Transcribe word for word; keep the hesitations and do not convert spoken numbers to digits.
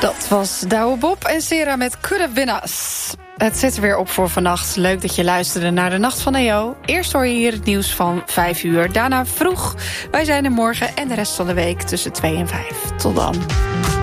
Dat was Douwe Bob en Sera met Could Have Been Us. Het zit er weer op voor vannacht. Leuk dat je luisterde naar de Nacht van E O. Eerst hoor je hier het nieuws van vijf uur. Daarna vroeg. Wij zijn er morgen en de rest van de week tussen twee en vijf. Tot dan.